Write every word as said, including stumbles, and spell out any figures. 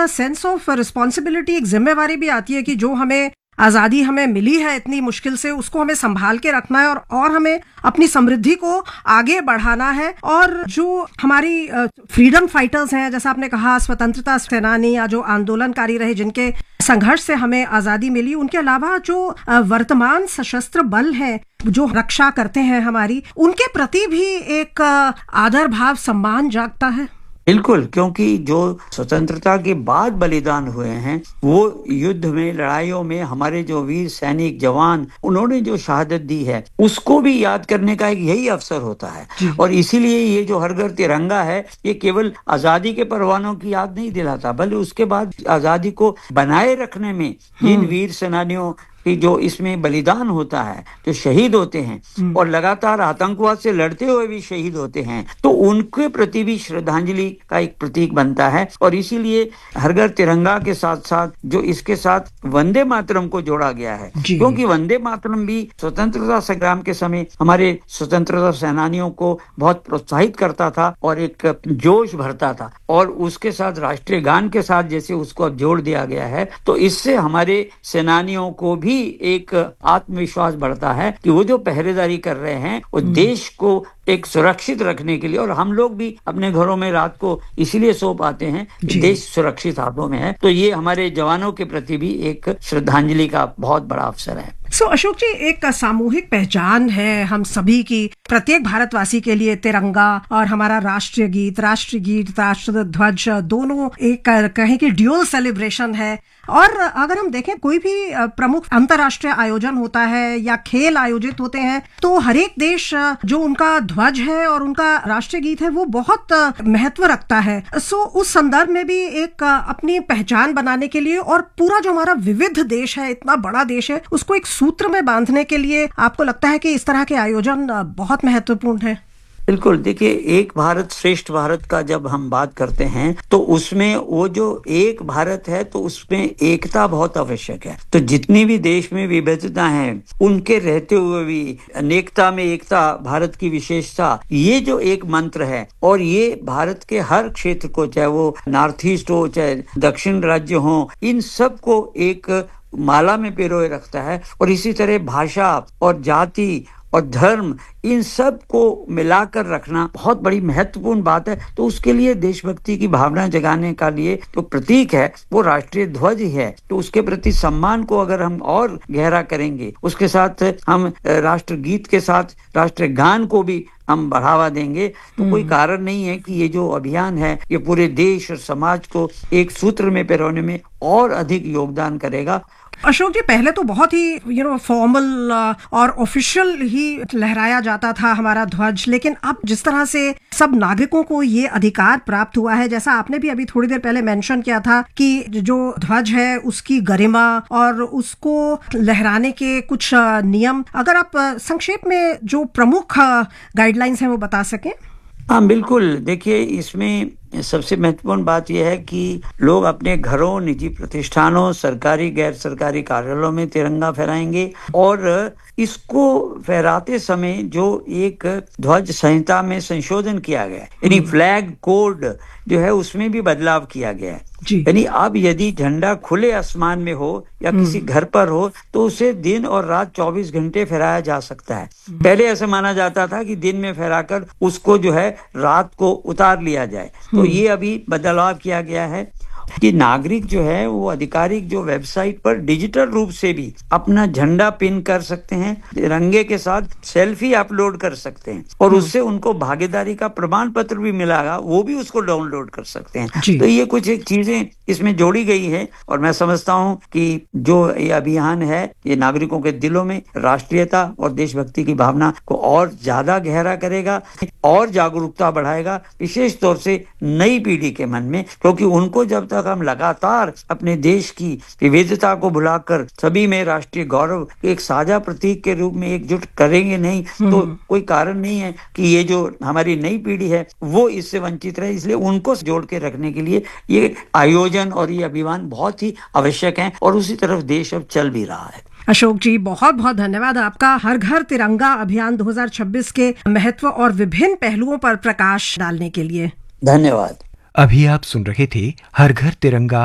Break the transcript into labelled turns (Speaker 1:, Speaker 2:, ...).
Speaker 1: Sense of responsibility, एक जिम्मेवारी भी आती है कि जो हमें आज़ादी हमें मिली है इतनी मुश्किल से, उसको हमें संभाल के रखना है और और हमें अपनी समृद्धि को आगे बढ़ाना है। और जो हमारी फ्रीडम फाइटर्स हैं, जैसा आपने कहा, स्वतंत्रता सेनानी या जो आंदोलनकारी रहे जिनके संघर्ष से हमें आज़ादी मिली, उनके अलावा जो वर्तमान सशस्त्र बल हैं जो रक्षा करते हैं हमारी, उनके प्रति भी एक आदर भाव, सम्मान जागता है।
Speaker 2: बिल्कुल, क्योंकि जो स्वतंत्रता के बाद बलिदान हुए हैं, वो युद्ध में, लड़ाइयों में हमारे जो वीर सैनिक जवान, उन्होंने जो शहादत दी है, उसको भी याद करने का एक यही अवसर होता है। और इसीलिए ये जो हर घर तिरंगा है, ये केवल आजादी के परवानों की याद नहीं दिलाता, बल्कि उसके बाद आजादी को बनाए रखने में जिन वीर सेनानियों कि जो इसमें बलिदान होता है, जो शहीद होते हैं और लगातार आतंकवाद से लड़ते हुए भी शहीद होते हैं, तो उनके प्रति भी श्रद्धांजलि का एक प्रतीक बनता है। और इसीलिए हर घर तिरंगा के साथ साथ जो इसके साथ वंदे मातरम को जोड़ा गया है, क्योंकि वंदे मातरम भी स्वतंत्रता संग्राम के समय हमारे स्वतंत्रता सेनानियों को बहुत प्रोत्साहित करता था और एक जोश भरता था। और उसके साथ राष्ट्रीय गान के साथ जैसे उसको अब जोड़ दिया गया है, तो इससे हमारे सेनानियों को भी एक आत्मविश्वास बढ़ता है कि वो जो पहरेदारी कर रहे हैं वो देश को एक सुरक्षित रखने के लिए, और हम लोग भी अपने घरों में रात को इसीलिए सो पाते हैं कि देश सुरक्षित हाथों में है। तो ये हमारे जवानों के प्रति भी एक श्रद्धांजलि का बहुत बड़ा अवसर है।
Speaker 1: सो so, अशोक जी, एक सामूहिक पहचान है हम सभी की, प्रत्येक भारतवासी के लिए तिरंगा और हमारा राष्ट्रीय गीत, राष्ट्रीय गीत, राष्ट्र ध्वज, दोनों एक कहें कि ड्यूअल सेलिब्रेशन है। और अगर हम देखें कोई भी प्रमुख अंतर्राष्ट्रीय आयोजन होता है या खेल आयोजित होते हैं, तो हर एक देश जो उनका ध्वज है और उनका राष्ट्रीय गीत है वो बहुत महत्व रखता है। सो उस संदर्भ में भी एक अपनी पहचान बनाने के लिए और पूरा जो हमारा विविध देश है, इतना बड़ा देश है, उसको एक सूत्र में बांधने के लिए आपको लगता है कि इस तरह के आयोजन बहुत महत्वपूर्ण है?
Speaker 2: बिल्कुल, देखिए, एक भारत श्रेष्ठ भारत का जब हम बात करते हैं तो उसमें वो जो एक भारत है तो उसमें एकता बहुत आवश्यक है। तो जितनी भी देश में विविधता है, उनके रहते हुए भी अनेकता में एकता भारत की विशेषता, ये जो एक मंत्र है, और ये भारत के हर क्षेत्र को, चाहे वो नॉर्थ ईस्ट हो, चाहे दक्षिण राज्य हो, इन सब को एक माला में पिरोए रखता है। और इसी तरह भाषा और जाति और धर्म, इन सब को मिलाकर रखना बहुत बड़ी महत्वपूर्ण बात है। तो उसके लिए देशभक्ति की भावना जगाने का लिए जो प्रतीक है वो राष्ट्रीय ध्वज ही है। तो उसके प्रति सम्मान को अगर हम और गहरा करेंगे, उसके साथ हम राष्ट्रगीत के साथ राष्ट्रीय गान को भी हम बढ़ावा देंगे, तो कोई कारण नहीं है कि ये जो अभियान है ये पूरे देश और समाज को एक सूत्र में पिरोने में और अधिक योगदान करेगा।
Speaker 1: अशोक जी, पहले तो बहुत ही यू नो फॉर्मल और ऑफिशियल ही लहराया जाता था हमारा ध्वज, लेकिन अब जिस तरह से सब नागरिकों को ये अधिकार प्राप्त हुआ है, जैसा आपने भी अभी थोड़ी देर पहले मेंशन किया था कि जो ध्वज है उसकी गरिमा और उसको लहराने के कुछ नियम, अगर आप संक्षेप में जो प्रमुख गाइडलाइंस हैं वो बता सकें।
Speaker 2: हाँ बिल्कुल, देखिए, इसमें सबसे महत्वपूर्ण बात यह है कि लोग अपने घरों, निजी प्रतिष्ठानों, सरकारी गैर सरकारी कार्यालयों में तिरंगा फहराएंगे। और इसको फहराते समय जो एक ध्वज संहिता में संशोधन किया गया है, यानी फ्लैग कोड जो है उसमें भी बदलाव किया गया है। यानी अब यदि झंडा खुले आसमान में हो या किसी घर पर हो तो उसे दिन और रात चौबीस घंटे फहराया जा सकता है। पहले ऐसा माना जाता था कि दिन में फहराकर उसको जो है रात को उतार लिया जाए। तो ये अभी बदलाव किया गया है कि नागरिक जो है वो आधिकारिक जो वेबसाइट पर डिजिटल रूप से भी अपना झंडा पिन कर सकते हैं, तिरंगे के साथ सेल्फी अपलोड कर सकते हैं, और उससे उनको भागीदारी का प्रमाण पत्र भी मिलेगा, वो भी उसको डाउनलोड कर सकते हैं। तो ये कुछ एक चीजें इसमें जोड़ी गई है, और मैं समझता हूँ कि जो ये अभियान है ये नागरिकों के दिलों में राष्ट्रीयता और देशभक्ति की भावना को और ज्यादा गहरा करेगा और जागरूकता बढ़ाएगा, विशेष तौर से नई पीढ़ी के मन में, क्योंकि उनको जब तक हम लगातार अपने देश की विविधता को भुलाकर सभी में राष्ट्रीय गौरव एक साझा प्रतीक के रूप में एकजुट करेंगे नहीं, तो कोई कारण नहीं है कि ये जो हमारी नई पीढ़ी है वो इससे वंचित रहे। इसलिए उनको जोड़ के रखने के लिए ये आयोजन और ये अभियान बहुत ही आवश्यक है, और उसी तरफ देश अब चल भी रहा है।
Speaker 1: अशोक जी, बहुत बहुत धन्यवाद आपका हर घर तिरंगा अभियान दो हज़ार छब्बीस के महत्व और विभिन्न पहलुओं पर प्रकाश डालने के लिए।
Speaker 2: धन्यवाद।
Speaker 3: अभी आप सुन रहे थे हर घर तिरंगा